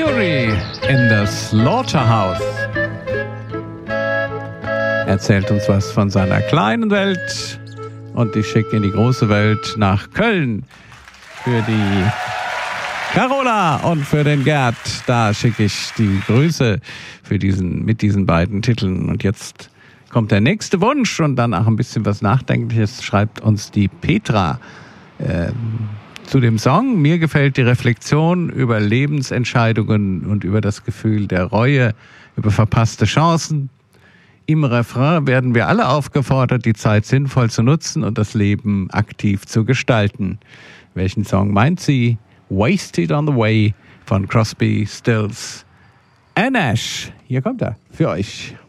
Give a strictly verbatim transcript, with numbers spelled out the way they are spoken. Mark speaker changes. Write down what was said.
Speaker 1: Fury in the Slaughterhouse. Erzählt uns was von seiner kleinen Welt und ich schicke in die große Welt nach Köln für die Carola und für den Gerd. Da schicke ich die Grüße für diesen, mit diesen beiden Titeln. Und jetzt kommt der nächste Wunsch und dann auch ein bisschen was Nachdenkliches schreibt uns die Petra äh, zu dem Song. Mir gefällt die Reflexion über Lebensentscheidungen und über das Gefühl der Reue, über verpasste Chancen. Im Refrain werden wir alle aufgefordert, die Zeit sinnvoll zu nutzen und das Leben aktiv zu gestalten. Welchen Song meint sie? Wasted on the Way von Crosby, Stills and Nash. Hier kommt er für euch.